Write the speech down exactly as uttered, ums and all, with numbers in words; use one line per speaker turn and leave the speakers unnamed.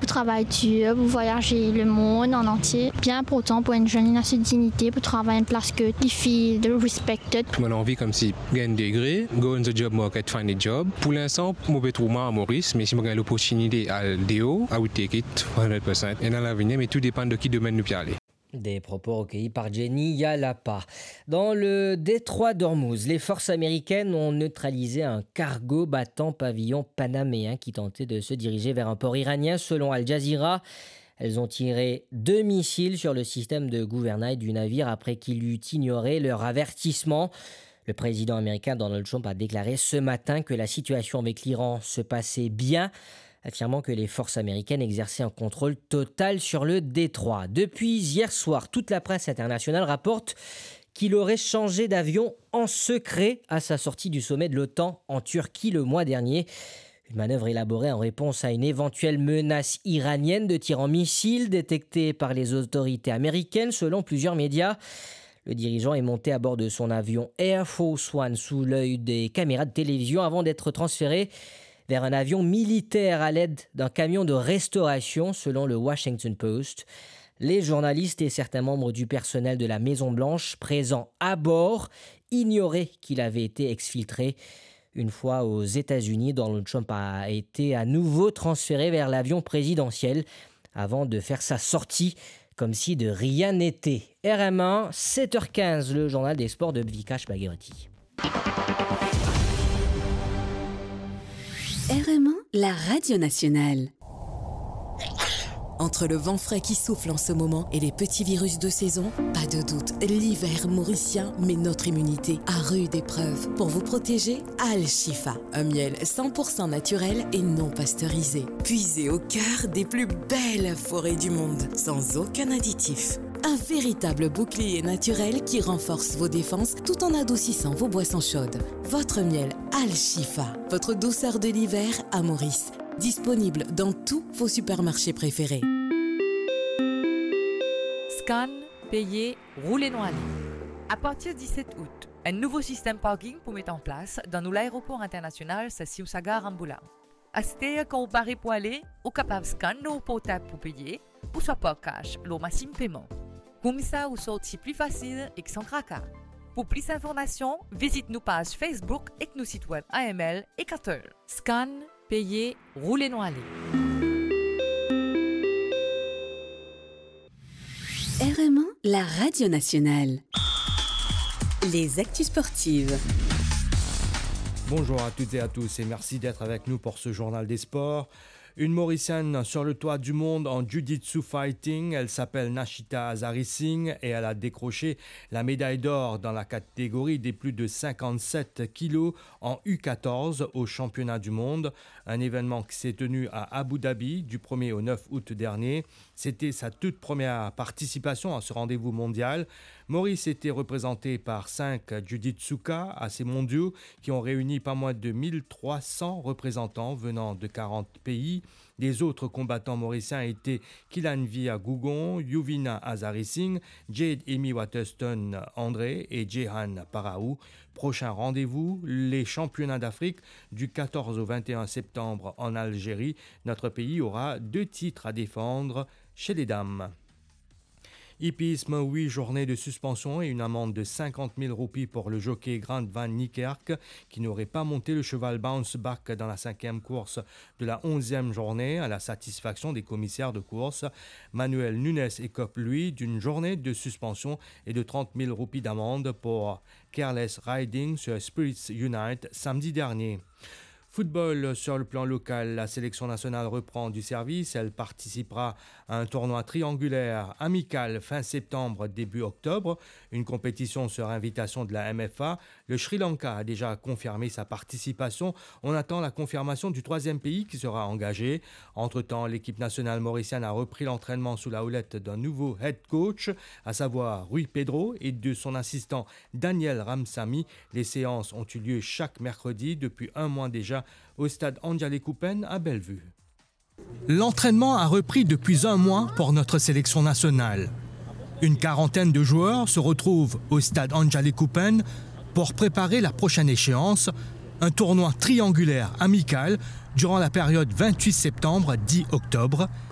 pour travailler dur, pour voyager le monde en entier. Bien important pour une jeune assez dignité, pour travailler une place que les filles de respected.
Moi, j'ai envie comme si j'ai un degré, go on the job market, find a job. Pour l'instant, je vais trouver à Maurice, mais si j'ai l'opportunité à le déo, I would take it cent pour cent. Et dans l'avenir, mais tout dépend de qui domaine nous peut aller.
Des propos recueillis par Jenny Yalapa. Dans le détroit d'Ormuz, les forces américaines ont neutralisé un cargo battant pavillon panaméen qui tentait de se diriger vers un port iranien, selon Al Jazeera. Elles ont tiré deux missiles sur le système de gouvernail du navire après qu'il eût ignoré leur avertissement. Le président américain Donald Trump a déclaré ce matin que la situation avec l'Iran se passait bien, affirmant que les forces américaines exerçaient un contrôle total sur le détroit. Depuis hier soir, toute la presse internationale rapporte qu'il aurait changé d'avion en secret à sa sortie du sommet de l'OTAN en Turquie le mois dernier. Une manœuvre élaborée en réponse à une éventuelle menace iranienne de tir en missile détectée par les autorités américaines, selon plusieurs médias. Le dirigeant est monté à bord de son avion Air Force One sous l'œil des caméras de télévision avant d'être transféré vers un avion militaire à l'aide d'un camion de restauration, selon le Washington Post. Les journalistes et certains membres du personnel de la Maison-Blanche présents à bord ignoraient qu'il avait été exfiltré. Une fois aux États-Unis, Donald Trump a été à nouveau transféré vers l'avion présidentiel avant de faire sa sortie comme si de rien n'était. R M un, sept heures quinze, le journal des sports de Vikash Bhagirathi.
R M un, la radio nationale. Entre le vent frais qui souffle en ce moment et les petits virus de saison, pas de doute, l'hiver mauricien met notre immunité à rude épreuve. Pour vous protéger, Al-Shifa, un miel cent pour cent naturel et non pasteurisé, puisé au cœur des plus belles forêts du monde, sans aucun additif. Un véritable bouclier naturel qui renforce vos défenses tout en adoucissant vos boissons chaudes. Votre miel Al-Shifa, votre douceur de l'hiver à Maurice. Disponible dans tous vos supermarchés préférés.
Scan, payer, rouler noir. À partir du dix-sept août, un nouveau système parking pour mettre en place dans l'aéroport international Sassiousaga Rambouillet. À cette quand vous parlez pour aller, vous êtes capable de scanner nos portables pour payer, ou soit par cash, le maximum paiement. Comme ça, vous sortez plus facile et sans cracas. Pour plus d'informations, visite nos pages Facebook et nos sites web A M L et Cattle. Scan, payer, rouler noir.
R M un, la radio nationale. Les actus sportives.
Bonjour à toutes et à tous et merci d'être avec nous pour ce journal des sports. Une Mauricienne sur le toit du monde en Jiu-Jitsu Fighting, elle s'appelle Nashita Azari Singh et elle a décroché la médaille d'or dans la catégorie des plus de cinquante-sept kilos en U quatorze au championnat du monde. Un événement qui s'est tenu à Abu Dhabi du premier au neuf août dernier. C'était sa toute première participation à ce rendez-vous mondial. Maurice était représenté par cinq Jiu-Jitsuka à ces mondiaux qui ont réuni pas moins de mille trois cents représentants venant de quarante pays. Les autres combattants mauriciens étaient Kilanvi Gougon, Yuvina Azari Singh, Jade Emi Waterston André et Jehan Paraou. Prochain rendez-vous, les championnats d'Afrique du quatorze au vingt et un septembre en Algérie. Notre pays aura deux titres à défendre chez les dames. Hippisme, huit journées de suspension et une amende de cinquante mille roupies pour le jockey Grant Van Niekerk qui n'aurait pas monté le cheval Bounce Back dans la cinquième course de la onzième journée à la satisfaction des commissaires de course. Manuel Nunes écope lui d'une journée de suspension et de trente mille roupies d'amende pour careless riding sur Spirits Unite samedi dernier. Football sur le plan local, la sélection nationale reprend du service. Elle participera à un tournoi triangulaire amical fin septembre, début octobre. Une compétition sur invitation de la M F A. Le Sri Lanka a déjà confirmé sa participation. On attend la confirmation du troisième pays qui sera engagé. Entre-temps, l'équipe nationale mauricienne a repris l'entraînement sous la houlette d'un nouveau head coach, à savoir Rui Pedro et de son assistant Daniel Ramsamy. Les séances ont eu lieu chaque mercredi depuis un mois déjà au stade Anjali Coupen à Bellevue.
L'entraînement a repris depuis un mois pour notre sélection nationale. Une quarantaine de joueurs se retrouvent au stade Anjali Coupen pour préparer la prochaine échéance, un tournoi triangulaire amical durant la période vingt-huit septembre à dix octobre.